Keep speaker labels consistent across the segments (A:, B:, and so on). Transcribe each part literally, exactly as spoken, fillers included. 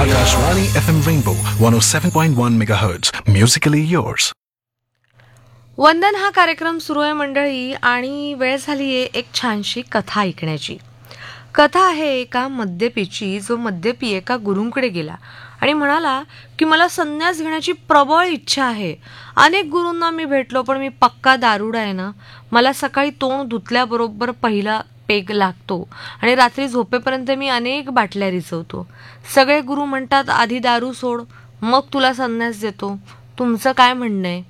A: Akashvani F M Rainbow one oh seven point one megahertz. Musically yours.
B: वंदन हा कार्यक्रम सुरू आहे मंडळी आणि वेळ झाली आहे एक छानशी कथा ऐकण्याची. कथा आहे एका मद्यपीची जो मद्यपी एका गुरूंकडे गेला आणि म्हणाला की मला संन्यास घेण्याची प्रबळ इच्छा आहे. अनेक गुरूंना मी भेटलो पण मी पक्का दारुडा आहे ना. मला सकाळी तोंड धुतल्याबरोबर पहिला पेग लागतो आणि रात्री झोपेपर्यंत मी अनेक बाटल्या रिचवतो. सगळे गुरु म्हणतात आधी दारू सोड मग तुला संन्यास देतो. तुमचं काय म्हणणं आहे?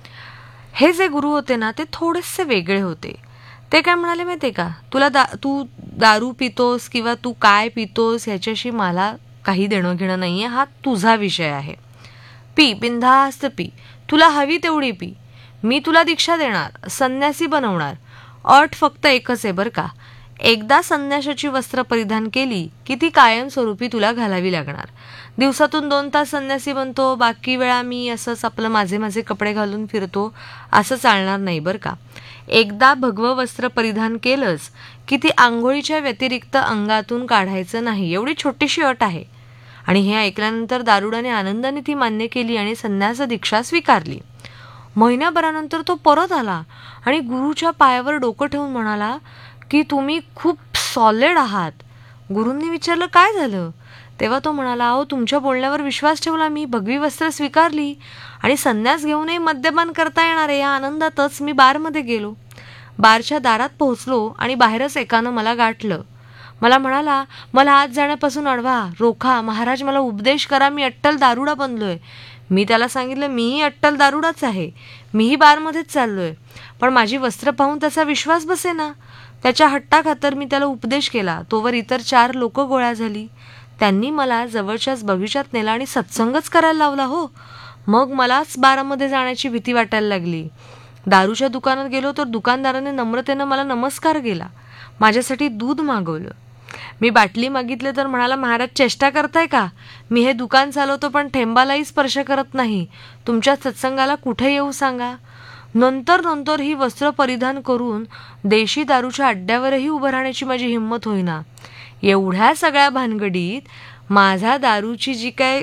B: हे जे गुरु होते ना ते थोडेसे वेगळे होते. ते काय म्हणाले माहिती आहे का, तुला दा तू दारू पितोस किंवा तू काय पितोस ह्याच्याशी मला काही देणं घेणं नाही आहे. हा तुझा विषय आहे. पी, बिनधास्त पी, तुला हवी तेवढी पी. मी तुला दीक्षा देणार, संन्यासी बनवणार. अट फक्त एकच आहे बरं का, एकदा संन्यासाची वस्त्र परिधान केली की ती कायमस्वरूपी तुला घालावी लागणार. दिवसातून दोन तास संन्यासी बनतो, बाकी वेळा मी असंच आपलं माझे माझे कपडे घालून फिरतो, असं चालणार नाही बरं का. एकदा भगवं वस्त्र परिधान केलंच की ती आंघोळीच्या व्यतिरिक्त अंगातून काढायचं नाही, एवढी छोटीशी अट आहे. आणि हे ऐकल्यानंतर दारुडाने आनंदाने ती मान्य केली आणि संन्यास दीक्षा स्वीकारली. महिन्याभरानंतर तो परत आला आणि गुरुच्या पायावर डोकं ठेवून म्हणाला की तुम्ही खूप सॉलिड आहात. गुरूंनी विचारलं काय झालं, तेव्हा तो म्हणाला अहो तुमच्या बोलण्यावर विश्वास ठेवला मी, भगवी वस्त्र स्वीकारली आणि संन्यास घेऊनही मद्यपान करता येणार आहे या आनंदातच मी बारमध्ये गेलो. बारच्या दारात पोहोचलो आणि बाहेरच एकानं मला गाठलं. मला म्हणाला मला आत जाण्यापासून अडवा, रोखा, महाराज मला उपदेश करा, मी अट्टल दारुडा बनलोय. मी त्याला सांगितलं मीही अट्टल दारुडाच आहे, मीही बारमध्येच चाललोय. पण माझी वस्त्र पाहून त्याचा विश्वास बसेना. त्याच्या हट्टाखातर मी त्याला उपदेश केला. तोवर इतर चार लोक गोळा झाली. त्यांनी मला जवळच्याच बगीचात नेला आणि सत्संगच करायला लावला. हो, मग मलाच बारामध्ये जाण्याची भीती वाटायला लागली. दारूच्या दुकानात गेलो तर दुकानदाराने नम्रतेनं मला नमस्कार केला. माझ्यासाठी दूध मागवलं. मी बाटली मागितले तर म्हणाला महाराज चेष्टा करताय का, मी हे दुकान चालवतो पण थेंबालाही स्पर्श करत नाही. तुमच्या सत्संगाला कुठे येऊ सांगा. नंतर नंतर ही वस्त्र परिधान करून देशी दारूच्या अड्ड्यावरही उभं राहण्याची माझी हिंमत होईना. एवढ्या सगळ्या भानगडीत माझा दारूची जी काय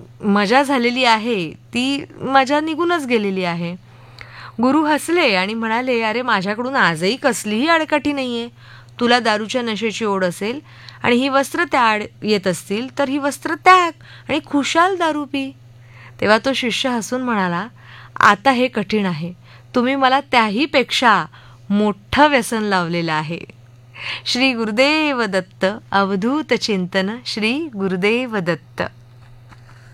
B: मजा झालेली आहे ती मजा निघूनच गेलेली आहे. गुरु हसले आणि म्हणाले अरे माझ्याकडून आजही कसलीही आडकाठी नाहीये. तुला दारूच्या नशेची ओढ असेल आणि ही वस्त्र त्याड येत असतील तर ही वस्त्र त्याग आणि खुशाल दारू पी. तेव्हा तो शिष्य हसून म्हणाला आता हे कठीण आहे, तुम्ही मला त्याहीपेक्षा मोठं व्यसन लावलेलं आहे. श्री गुरुदेव दत्त. अवधूत चिंतन. श्री गुरुदेव दत्त.